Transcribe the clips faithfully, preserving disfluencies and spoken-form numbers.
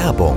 Werbung.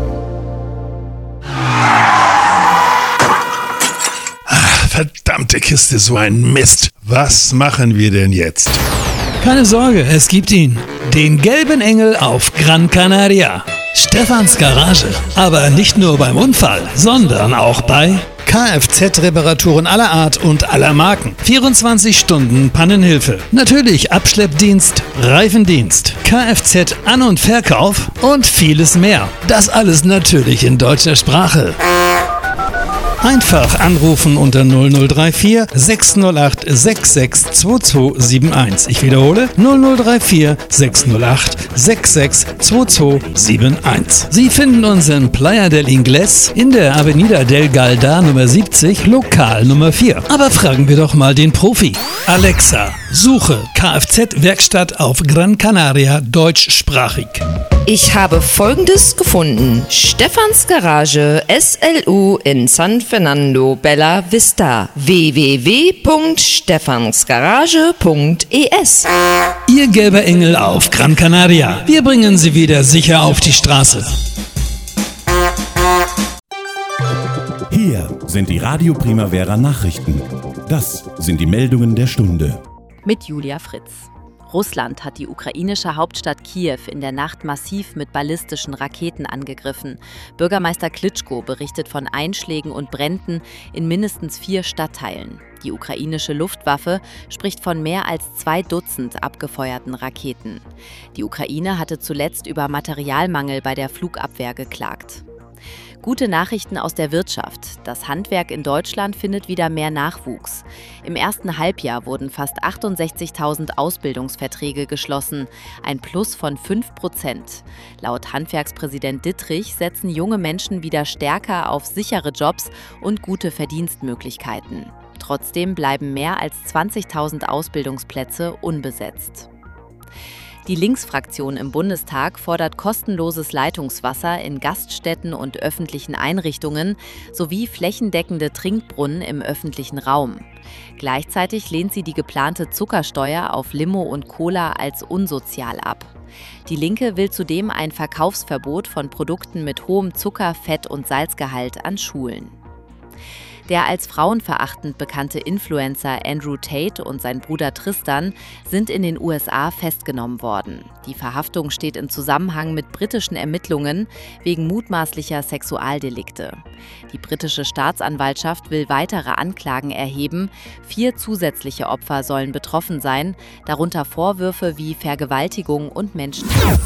Verdammte Kiste, so ein Mist. Was machen wir denn jetzt? Keine Sorge, es gibt ihn. Den gelben Engel auf Gran Canaria. Stefans Garage. Aber nicht nur beim Unfall, sondern auch bei Kfz-Reparaturen aller Art und aller Marken. vierundzwanzig Stunden Pannenhilfe. Natürlich Abschleppdienst, Reifendienst, Kfz-An- und Verkauf und vieles mehr. Das alles natürlich in deutscher Sprache. Einfach anrufen unter null null drei vier sechs null acht sechs sechs zwei zwei sieben eins. Ich wiederhole null null drei vier sechs null acht sechs sechs zwei zwei sieben eins. Sie finden uns in Playa del Ingles in der Avenida del Galda Nummer siebzig, Lokal Nummer vier. Aber fragen wir doch mal den Profi. Alexa, suche Kfz-Werkstatt auf Gran Canaria deutschsprachig. Ich habe Folgendes gefunden. Stefans Garage S L U in San Fernando Bella Vista. w w w punkt stefansgarage punkt e s. Ihr gelber Engel auf Gran Canaria. Wir bringen Sie wieder sicher auf die Straße. Hier sind die Radio Primavera Nachrichten. Das sind die Meldungen der Stunde. Mit Julia Fritz. Russland hat die ukrainische Hauptstadt Kiew in der Nacht massiv mit ballistischen Raketen angegriffen. Bürgermeister Klitschko berichtet von Einschlägen und Bränden in mindestens vier Stadtteilen. Die ukrainische Luftwaffe spricht von mehr als zwei Dutzend abgefeuerten Raketen. Die Ukraine hatte zuletzt über Materialmangel bei der Flugabwehr geklagt. Gute Nachrichten aus der Wirtschaft. Das Handwerk in Deutschland findet wieder mehr Nachwuchs. Im ersten Halbjahr wurden fast achtundsechzigtausend Ausbildungsverträge geschlossen, ein Plus von fünf Prozent. Laut Handwerkspräsident Dittrich setzen junge Menschen wieder stärker auf sichere Jobs und gute Verdienstmöglichkeiten. Trotzdem bleiben mehr als zwanzigtausend Ausbildungsplätze unbesetzt. Die Linksfraktion im Bundestag fordert kostenloses Leitungswasser in Gaststätten und öffentlichen Einrichtungen sowie flächendeckende Trinkbrunnen im öffentlichen Raum. Gleichzeitig lehnt sie die geplante Zuckersteuer auf Limo und Cola als unsozial ab. Die Linke will zudem ein Verkaufsverbot von Produkten mit hohem Zucker-, Fett- und Salzgehalt an Schulen. Der als frauenverachtend bekannte Influencer Andrew Tate und sein Bruder Tristan sind in den U S A festgenommen worden. Die Verhaftung steht in Zusammenhang mit britischen Ermittlungen wegen mutmaßlicher Sexualdelikte. Die britische Staatsanwaltschaft will weitere Anklagen erheben. Vier zusätzliche Opfer sollen betroffen sein, darunter Vorwürfe wie Vergewaltigung und Menschenhandel.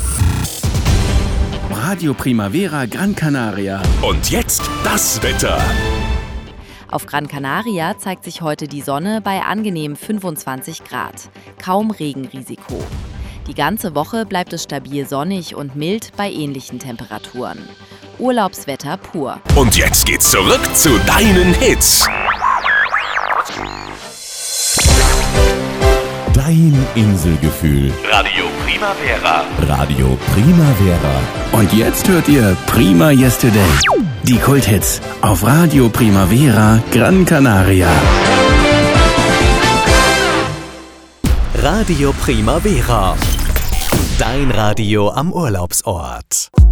Radio Primavera Gran Canaria. Und jetzt das Wetter. Auf Gran Canaria zeigt sich heute die Sonne bei angenehmen fünfundzwanzig Grad. Kaum Regenrisiko. Die ganze Woche bleibt es stabil sonnig und mild bei ähnlichen Temperaturen. Urlaubswetter pur. Und jetzt geht's zurück zu deinen Hits. Dein Inselgefühl. Radio Primavera. Radio Primavera. Und jetzt hört ihr Prima Yesterday. Die Kulthits auf Radio Primavera Gran Canaria. Radio Primavera. Dein Radio am Urlaubsort.